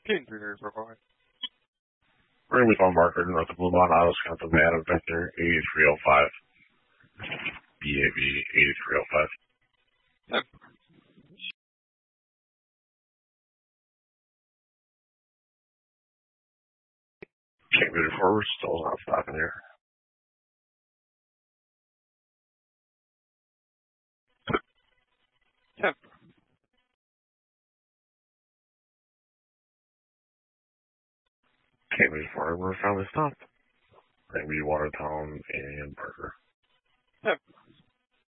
King Junior so far. We're going to leave on marker north of Blue Mountain Auto Wisconsin, Adam Vector 8305. BAB 8305. Yep. Can't move it forward, still not stopping here. Yep. Can't move forward, we're finally stopped. Maybe Watertown and Parker. Yep.